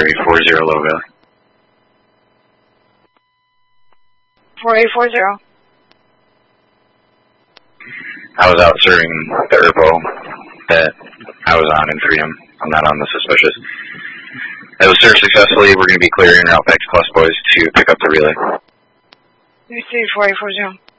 4840 logo. 4840. I was out serving the ERPO that I was on in Freedom. I'm not on the suspicious. It was served successfully. We're going to be clearing route back to Plus Boys to pick up the relay. You see 4840.